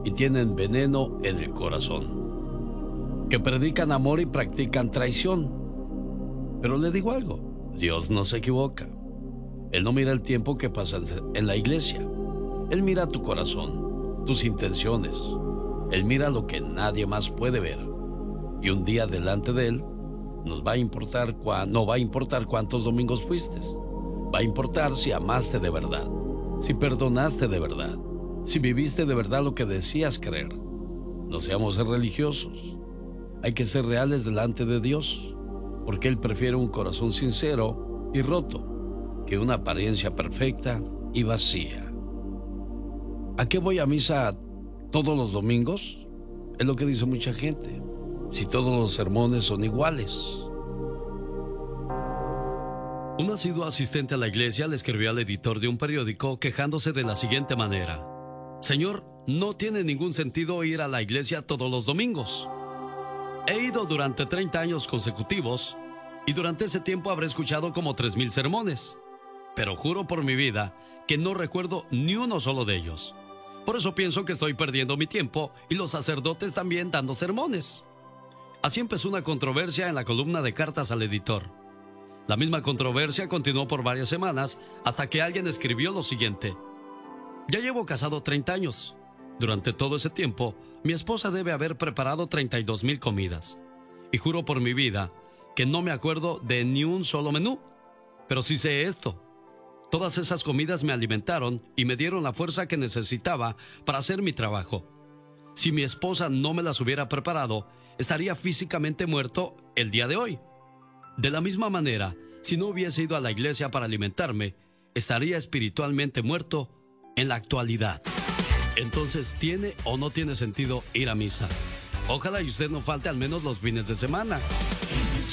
y tienen veneno en el corazón, que predican amor y practican traición. Pero le digo algo, Dios no se equivoca. Él no mira el tiempo que pasas en la iglesia. Él mira tu corazón, tus intenciones. Él mira lo que nadie más puede ver. Y un día delante de Él no va a importar cuántos domingos fuiste. Va a importar si amaste de verdad, si perdonaste de verdad, si viviste de verdad lo que decías creer. No seamos religiosos. Hay que ser reales delante de Dios, porque Él prefiere un corazón sincero y roto que una apariencia perfecta y vacía. ¿A qué voy a misa todos los domingos? Es lo que dice mucha gente. Si todos los sermones son iguales. Un asiduo asistente a la iglesia le escribió al editor de un periódico quejándose de la siguiente manera: Señor, no tiene ningún sentido ir a la iglesia todos los domingos. He ido durante 30 años consecutivos y durante ese tiempo habré escuchado como 3,000 sermones. Pero juro por mi vida que no recuerdo ni uno solo de ellos. Por eso pienso que estoy perdiendo mi tiempo y los sacerdotes también dando sermones. Así empezó una controversia en la columna de cartas al editor. La misma controversia continuó por varias semanas hasta que alguien escribió lo siguiente: ya llevo casado 30 años. Durante todo ese tiempo, mi esposa debe haber preparado 32,000 comidas. Y juro por mi vida que no me acuerdo de ni un solo menú. Pero sí sé esto: todas esas comidas me alimentaron y me dieron la fuerza que necesitaba para hacer mi trabajo. Si mi esposa no me las hubiera preparado, estaría físicamente muerto el día de hoy. De la misma manera, si no hubiese ido a la iglesia para alimentarme, estaría espiritualmente muerto en la actualidad. Entonces, ¿tiene o no tiene sentido ir a misa? Ojalá y usted no falte al menos los fines de semana.